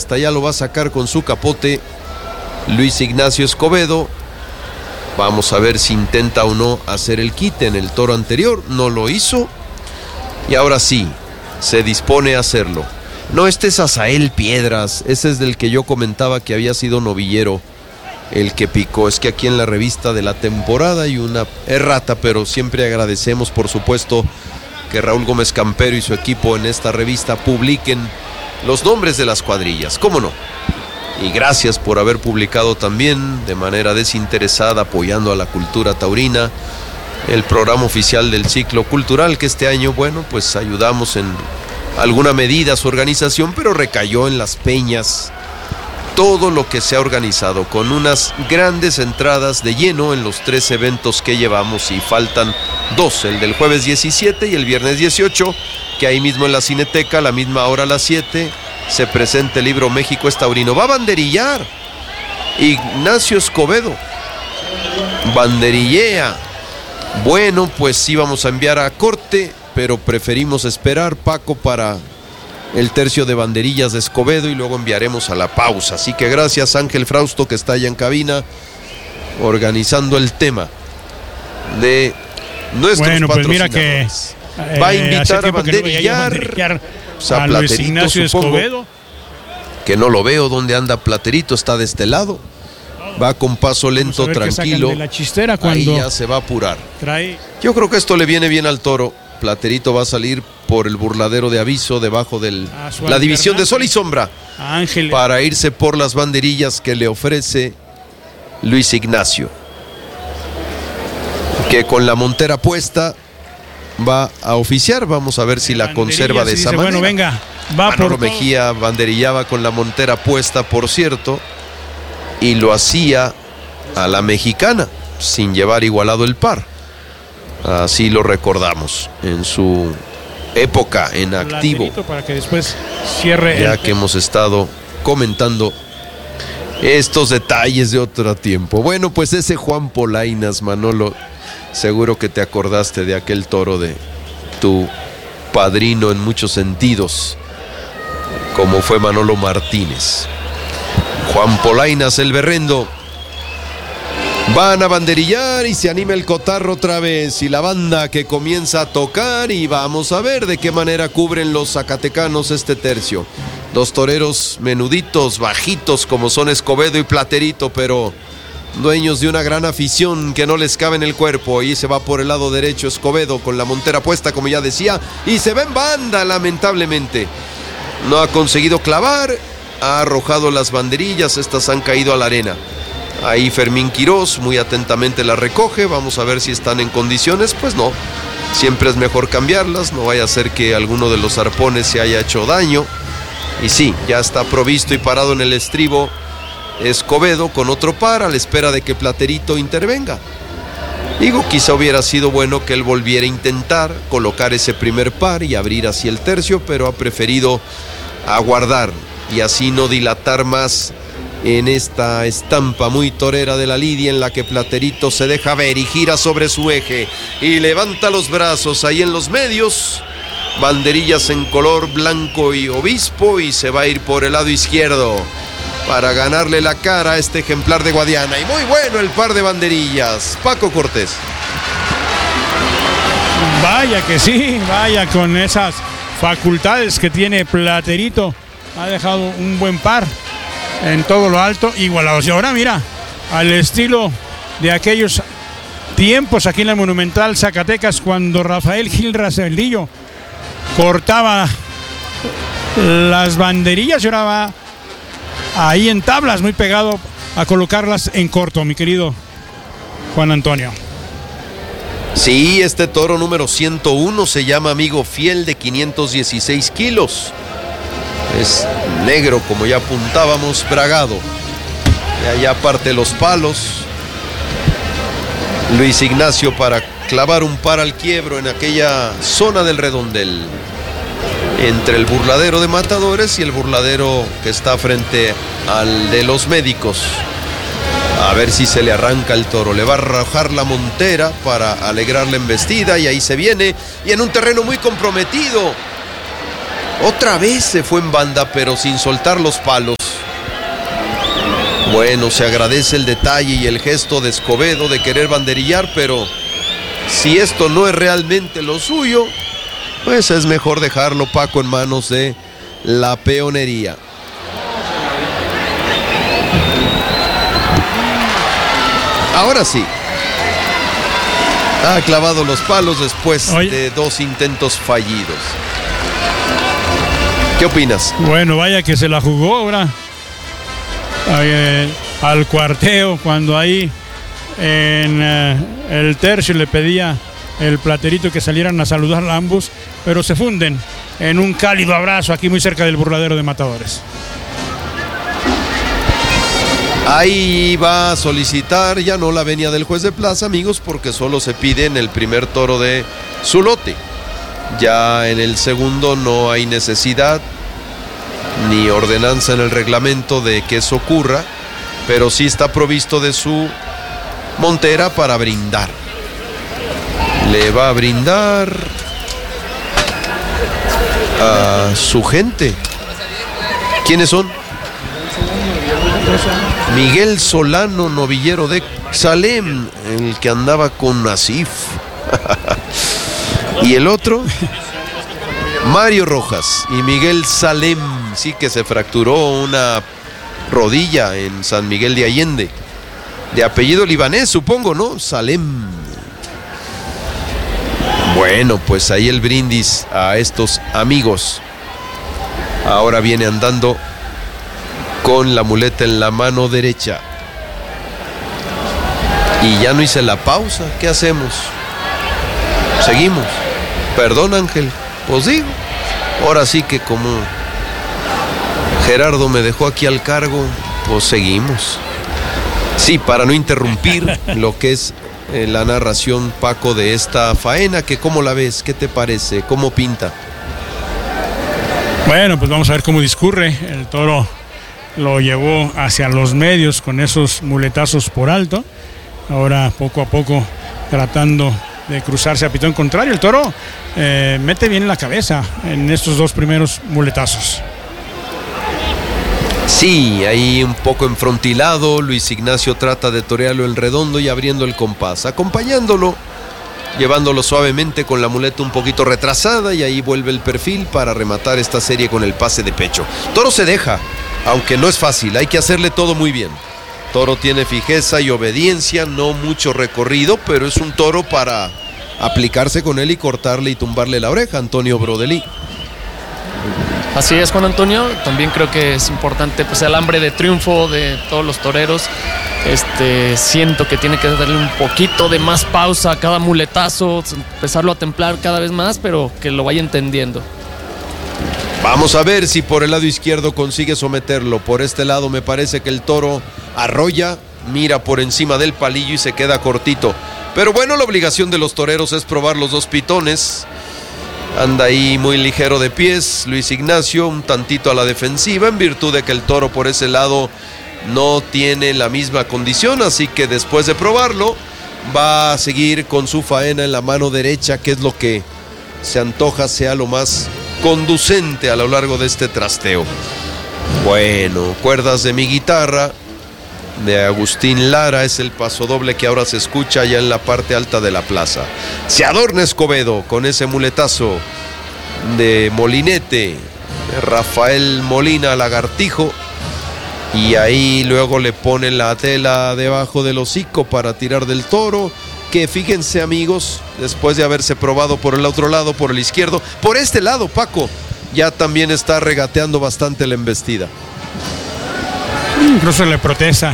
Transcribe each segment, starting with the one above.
hasta allá lo va a sacar con su capote Luis Ignacio Escobedo. Vamos a ver si intenta o no hacer el quite. En el toro anterior no lo hizo y ahora sí se dispone a hacerlo. No, este es Azael Piedras, ese es del que yo comentaba que había sido novillero el que picó. Es que aquí en la revista de la temporada hay una errata, pero siempre agradecemos, por supuesto, que Raúl Gómez Campero y su equipo en esta revista publiquen los nombres de las cuadrillas, ¿cómo no? Y gracias por haber publicado también de manera desinteresada, apoyando a la cultura taurina, el programa oficial del ciclo cultural, que este año, bueno, pues ayudamos en alguna medida a su organización, pero recayó en las peñas todo lo que se ha organizado, con unas grandes entradas de lleno en los 3 eventos que llevamos, y faltan 2, el del jueves 17 y el viernes 18, que ahí mismo en la Cineteca, a la misma hora, a las 7, se presenta el libro México es Taurino. Va a banderillar Ignacio Escobedo, banderillea. Bueno, pues sí, vamos a enviar a corte, pero preferimos esperar, Paco, para el tercio de banderillas de Escobedo y luego enviaremos a la pausa. Así que gracias, Ángel Frausto, que está allá en cabina organizando el tema de nuestros patrocinadores. Pues mira que va a invitar a banderillar a Luis Ignacio Escobedo, que no lo veo. ¿Dónde anda Platerito? Está de este lado. Va con paso lento, tranquilo. La chistera cuando ahí ya se va a apurar. Yo creo que esto le viene bien al toro. Platerito va a salir por el burladero de aviso debajo de la división de sol y sombra, Ángel, para irse por las banderillas que le ofrece Luis Ignacio, que con la montera puesta va a oficiar. Vamos a ver si la conserva de esa manera. Bueno, venga, va Manolo por Mejía banderillaba con la montera puesta, por cierto, y lo hacía a la mexicana, sin llevar igualado el par. Así lo recordamos en su época en activo, para que después cierre ya que hemos estado comentando estos detalles de otro tiempo. Bueno, pues ese Juan Polainas, Manolo, seguro que te acordaste de aquel toro de tu padrino en muchos sentidos, como fue Manolo Martínez. Juan Polainas, el berrendo. Van a banderillar y se anima el cotarro otra vez y la banda que comienza a tocar, y vamos a ver de qué manera cubren los zacatecanos este tercio. 2 toreros menuditos, bajitos como son Escobedo y Platerito, pero dueños de una gran afición que no les cabe en el cuerpo. Y se va por el lado derecho Escobedo con la montera puesta, como ya decía, y se va en banda, lamentablemente. No ha conseguido clavar, ha arrojado las banderillas, estas han caído a la arena. Ahí Fermín Quirós muy atentamente la recoge. Vamos a ver si están en condiciones. Pues no, siempre es mejor cambiarlas, no vaya a ser que alguno de los arpones se haya hecho daño. Y sí, ya está provisto y parado en el estribo Escobedo con otro par, a la espera de que Platerito intervenga. Digo, quizá hubiera sido bueno que él volviera a intentar colocar ese primer par y abrir así el tercio, pero ha preferido aguardar y así no dilatar más en esta estampa muy torera de la lidia, en la que Platerito se deja ver y gira sobre su eje y levanta los brazos ahí en los medios, banderillas en color blanco y obispo, y se va a ir por el lado izquierdo para ganarle la cara a este ejemplar de Guadiana. Y muy bueno el par de banderillas, Paco Cortés. Vaya que sí, vaya con esas facultades que tiene Platerito, ha dejado un buen par en todo lo alto, igualados. Y ahora mira, al estilo de aquellos tiempos aquí en la Monumental Zacatecas, cuando Rafael Gil Raceldillo cortaba las banderillas y ahora va ahí en tablas, muy pegado a colocarlas en corto, mi querido Juan Antonio. Sí, este toro número 101 se llama Amigo Fiel, de 516 kilos. Es negro, como ya apuntábamos, bragado. Y allá parte los palos. Luis Ignacio para clavar un par al quiebro en aquella zona del redondel, entre el burladero de Matadores y el burladero que está frente al de los Médicos. A ver si se le arranca el toro. Le va a arrojar la montera para alegrar la embestida, y ahí se viene, y en un terreno muy comprometido. Otra vez se fue en banda, pero sin soltar los palos. Bueno, se agradece el detalle y el gesto de Escobedo de querer banderillar, pero si esto no es realmente lo suyo, pues es mejor dejarlo, Paco, en manos de la peonería. Ahora sí. Ha clavado los palos después de 2 intentos fallidos. ¿Qué opinas? Bueno, vaya que se la jugó ahora. Al cuarteo, cuando ahí en el tercio le pedía el Platerito que salieran a saludar a ambos, pero se funden en un cálido abrazo aquí muy cerca del burladero de Matadores. Ahí va a solicitar ya no la venia del juez de plaza, amigos, porque solo se pide en el primer toro de su lote. Ya en el segundo no hay necesidad ni ordenanza en el reglamento de que eso ocurra, pero sí está provisto de su montera para brindar. Le va a brindar a su gente. ¿Quiénes son? Miguel Solano, novillero de Salem, el que andaba con Nasif. Y el otro, Mario Rojas y Miguel Salem, sí, que se fracturó una rodilla en San Miguel de Allende. De apellido libanés, supongo, ¿no? Salem. Bueno, pues ahí el brindis a estos amigos. Ahora viene andando con la muleta en la mano derecha. Y ya no hice la pausa. ¿Qué hacemos? Seguimos. Perdón, Ángel. Pues digo, ahora sí que como Gerardo me dejó aquí al cargo, pues seguimos. Sí, para no interrumpir lo que es la narración, Paco, de esta faena, que ¿cómo la ves? ¿Qué te parece? ¿Cómo pinta? Bueno, pues vamos a ver cómo discurre. El toro lo llevó hacia los medios con esos muletazos por alto. Ahora poco a poco tratando de cruzarse a pitón contrario. El toro mete bien la cabeza en estos 2 primeros muletazos. Sí, ahí un poco enfrontilado. Luis Ignacio trata de torearlo en redondo y abriendo el compás, acompañándolo, llevándolo suavemente con la muleta un poquito retrasada, y ahí vuelve el perfil para rematar esta serie con el pase de pecho. Toro se deja, aunque no es fácil, hay que hacerle todo muy bien. Toro tiene fijeza y obediencia, no mucho recorrido, pero es un toro para aplicarse con él y cortarle y tumbarle la oreja, Antonio Brodelí. Así es, Juan Antonio. También creo que es importante, pues, el hambre de triunfo de todos los toreros. Siento que tiene que darle un poquito de más pausa a cada muletazo, empezarlo a templar cada vez más, pero que lo vaya entendiendo. Vamos a ver si por el lado izquierdo consigue someterlo. Por este lado me parece que el toro arrolla, mira por encima del palillo y se queda cortito. Pero bueno, la obligación de los toreros es probar los 2 pitones. Anda ahí muy ligero de pies Luis Ignacio, un tantito a la defensiva, en virtud de que el toro por ese lado no tiene la misma condición, así que después de probarlo va a seguir con su faena en la mano derecha, que es lo que se antoja sea lo más conducente a lo largo de este trasteo. Bueno, cuerdas de mi guitarra, de Agustín Lara, es el paso doble que ahora se escucha ya en la parte alta de la plaza. Se adorna Escobedo con ese muletazo de molinete, de Rafael Molina Lagartijo, y ahí luego le pone la tela debajo del hocico para tirar del toro, que fíjense, amigos, después de haberse probado por el otro lado, por el izquierdo, por este lado, Paco, ya también está regateando bastante la embestida. Incluso le protesta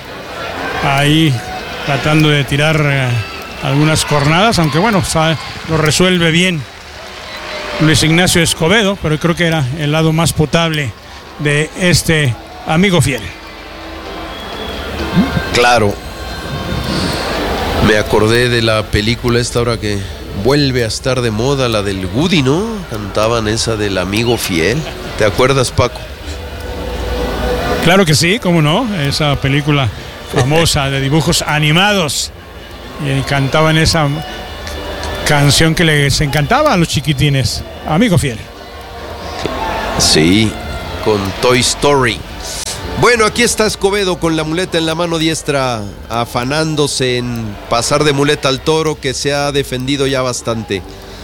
ahí tratando de tirar algunas cornadas, aunque bueno, lo resuelve bien Luis Ignacio Escobedo, pero creo que era el lado más potable de este amigo fiel. Claro, me acordé de la película esta ahora que vuelve a estar de moda, la del Woody, ¿no? Cantaban esa del amigo fiel. ¿Te acuerdas, Paco? Claro que sí, cómo no, esa película famosa de dibujos animados, y cantaban esa canción que les encantaba a los chiquitines, Amigo Fiel. Sí, con Toy Story. Bueno, aquí está Escobedo con la muleta en la mano diestra, afanándose en pasar de muleta al toro, que se ha defendido ya bastante.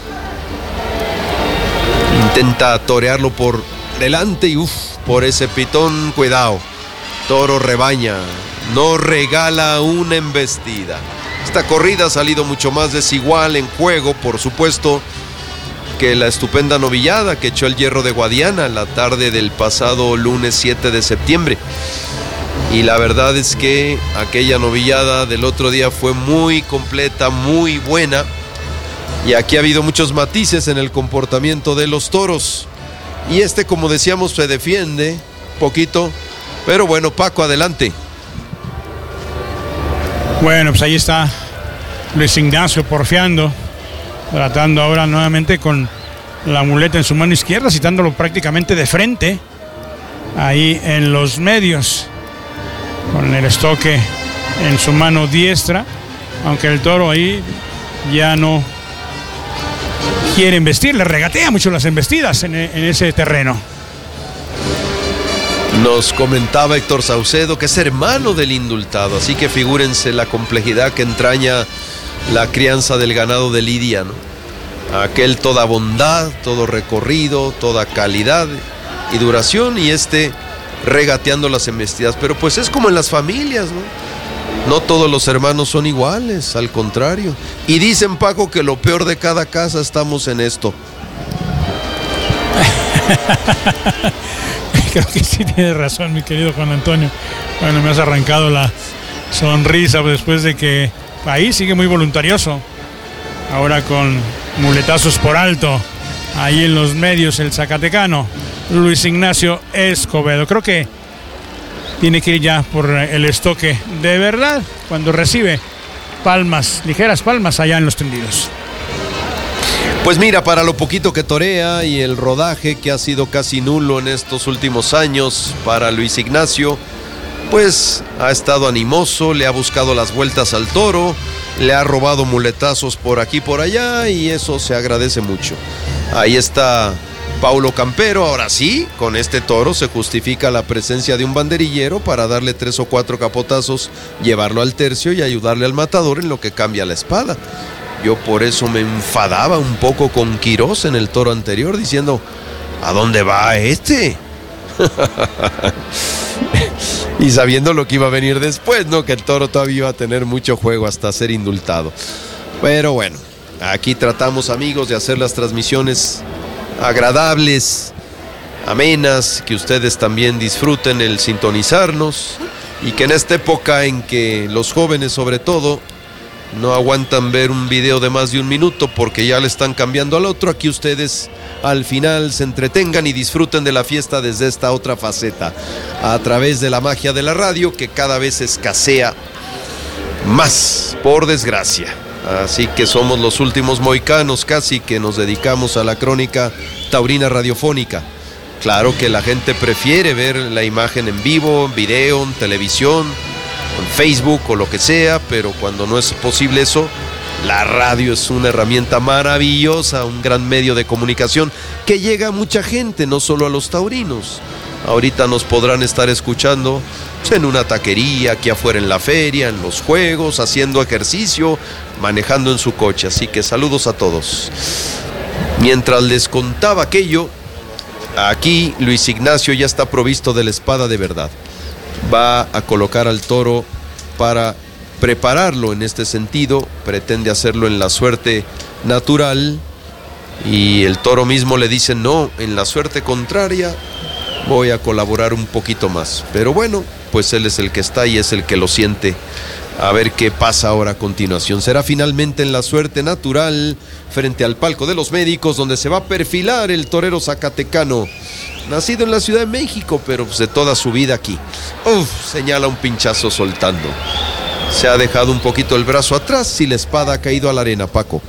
Intenta torearlo por delante y por ese pitón, cuidado. Toro rebaña, no regala una embestida. Esta corrida ha salido mucho más desigual en juego, por supuesto, que la estupenda novillada que echó el Hierro de Guadiana la tarde del pasado lunes 7 de septiembre. Y la verdad es que aquella novillada del otro día fue muy completa, muy buena. Y aquí ha habido muchos matices en el comportamiento de los toros. Y como decíamos, se defiende poquito. Pero bueno, Paco, adelante. Bueno, pues ahí está Luis Ignacio porfiando, tratando ahora nuevamente con la muleta en su mano izquierda, citándolo prácticamente de frente, ahí en los medios, con el estoque en su mano diestra, aunque el toro ahí ya no quiere embestir, le regatea mucho las embestidas en ese terreno. Nos comentaba Héctor Saucedo que es hermano del indultado, así que figúrense la complejidad que entraña la crianza del ganado de Lidia, ¿no? Aquel toda bondad, todo recorrido, toda calidad y duración, y regateando las embestidas. Pero pues es como en las familias, ¿no? No todos los hermanos son iguales, al contrario. Y dicen, Paco, que lo peor de cada casa estamos en esto. Creo que sí tienes razón, mi querido Juan Antonio. Bueno, me has arrancado la sonrisa después de que ahí sigue muy voluntarioso. Ahora con muletazos por alto, ahí en los medios, el zacatecano Luis Ignacio Escobedo. Creo que tiene que ir ya por el estoque de verdad cuando recibe palmas, ligeras palmas allá en los tendidos. Pues mira, para lo poquito que torea y el rodaje que ha sido casi nulo en estos últimos años para Luis Ignacio, pues ha estado animoso, le ha buscado las vueltas al toro, le ha robado muletazos por aquí y por allá, y eso se agradece mucho. Ahí está Paulo Campero. Ahora sí, con este toro se justifica la presencia de un banderillero para darle 3 o 4 capotazos, llevarlo al tercio y ayudarle al matador en lo que cambia la espada. Yo por eso me enfadaba un poco con Quirós en el toro anterior, diciendo, ¿a dónde va este? Y sabiendo lo que iba a venir después, ¿no? Que el toro todavía iba a tener mucho juego hasta ser indultado. Pero bueno, aquí tratamos, amigos, de hacer las transmisiones agradables, amenas, que ustedes también disfruten el sintonizarnos, y que en esta época en que los jóvenes, sobre todo, no aguantan ver un video de más de 1 minuto porque ya le están cambiando al otro, aquí ustedes al final se entretengan y disfruten de la fiesta desde esta otra faceta, a través de la magia de la radio, que cada vez escasea más, por desgracia. Así que somos los últimos mohicanos casi que nos dedicamos a la crónica taurina radiofónica. Claro que la gente prefiere ver la imagen en vivo, en video, en televisión, en Facebook o lo que sea, pero cuando no es posible eso, la radio es una herramienta maravillosa, un gran medio de comunicación que llega a mucha gente, no solo a los taurinos. Ahorita nos podrán estar escuchando en una taquería, aquí afuera en la feria, en los juegos, haciendo ejercicio, manejando en su coche. Así que saludos a todos. Mientras les contaba aquello, aquí Luis Ignacio ya está provisto de la espada de verdad. Va a colocar al toro para prepararlo en este sentido, pretende hacerlo en la suerte natural, y el toro mismo le dice, no, en la suerte contraria voy a colaborar un poquito más. Pero bueno, pues él es el que está y es el que lo siente. A ver qué pasa ahora a continuación. Será finalmente en la suerte natural, frente al palco de los médicos, donde se va a perfilar el torero zacatecano, nacido en la Ciudad de México, pero pues de toda su vida aquí. Señala un pinchazo soltando. Se ha dejado un poquito el brazo atrás y la espada ha caído a la arena, Paco.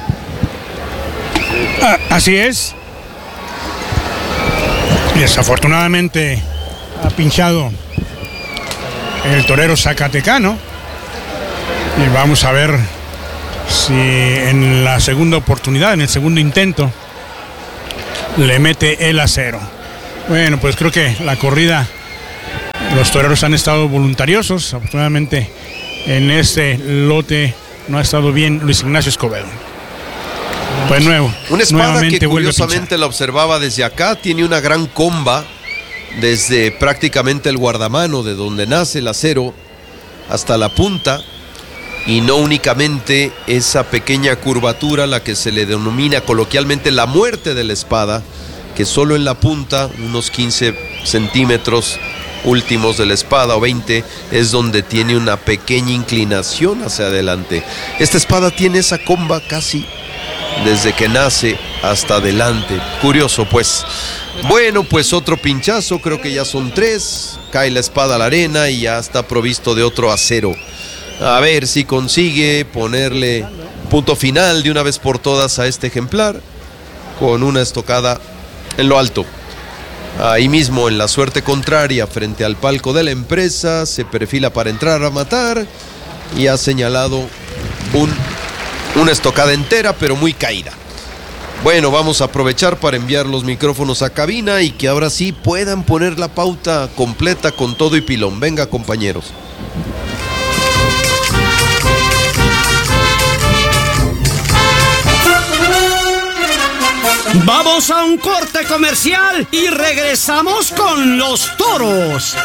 Así es. Desafortunadamente ha pinchado el torero zacatecano. Y vamos a ver si en la segunda oportunidad, en el segundo intento, le mete el acero. Bueno, pues creo que la corrida Los toreros han estado voluntariosos. Afortunadamente en este lote no ha estado bien Luis Ignacio Escobedo. Pues nuevo. Una espada que curiosamente la observaba desde acá. Tiene una gran comba desde prácticamente el guardamano, de donde nace el acero, hasta la punta. Y no únicamente esa pequeña curvatura, la que se le denomina coloquialmente la muerte de la espada, que solo en la punta, unos 15 centímetros últimos de la espada o 20, es donde tiene una pequeña inclinación hacia adelante. Esta espada tiene esa comba casi desde que nace hasta adelante. Curioso, pues. Bueno, pues otro pinchazo, creo que ya son 3. Cae la espada a la arena y ya está provisto de otro acero. A ver si consigue ponerle punto final de una vez por todas a este ejemplar con una estocada en lo alto. Ahí mismo, en la suerte contraria, frente al palco de la empresa, se perfila para entrar a matar y ha señalado una estocada entera, pero muy caída. Bueno, vamos a aprovechar para enviar los micrófonos a cabina y que ahora sí puedan poner la pauta completa con todo y pilón. Venga, compañeros. Vamos a un corte comercial y regresamos con los toros.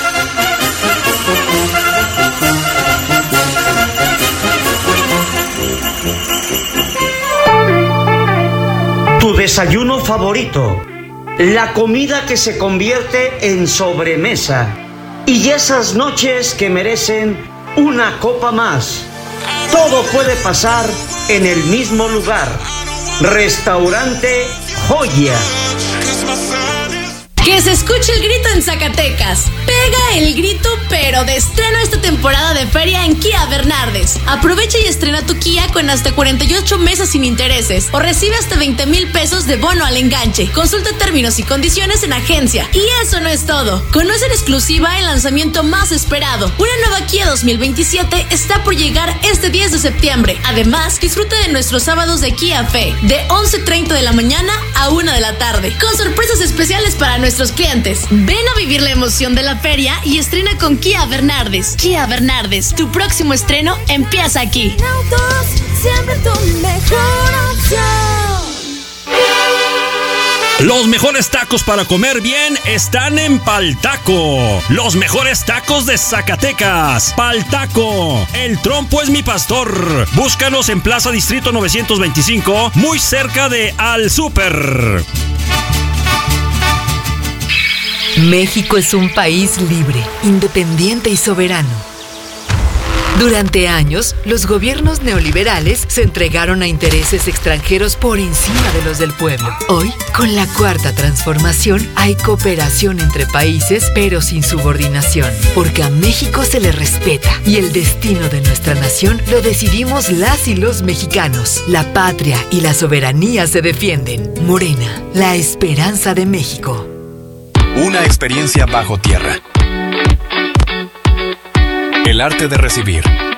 Tu desayuno favorito, la comida que se convierte en sobremesa y esas noches que merecen una copa más. Todo puede pasar en el mismo lugar. Restaurante Joya. Que se escuche el grito en Zacatecas. Pega el grito, pero de estreno esta temporada de feria en Kia Bernardes. Aprovecha y estrena tu Kia con hasta 48 meses sin intereses o recibe hasta 20,000 pesos de bono al enganche. Consulta términos y condiciones en agencia. Y eso no es todo. Conoce en exclusiva el lanzamiento más esperado. Una nueva Kia 2027 está por llegar este 10 de septiembre. Además, disfruta de nuestros sábados de Kia Fe, de 11:30 de la mañana a 1 de la tarde, con sorpresas especiales para nuestros clientes. Ven a vivir la emoción de la feria y estrena con Kia Bernardes. Kia Bernardes, tu próximo estreno empieza aquí. Autos, siempre tu mejor opción. Los mejores tacos para comer bien están en Paltaco. Los mejores tacos de Zacatecas. Paltaco. El trompo es mi pastor. Búscanos en Plaza Distrito 925, muy cerca de Al Súper. México es un país libre, independiente y soberano. Durante años, los gobiernos neoliberales se entregaron a intereses extranjeros por encima de los del pueblo. Hoy, con la Cuarta Transformación, hay cooperación entre países, pero sin subordinación, porque a México se le respeta y el destino de nuestra nación lo decidimos las y los mexicanos. La patria y la soberanía se defienden. Morena, la esperanza de México. Una experiencia bajo tierra. El arte de recibir,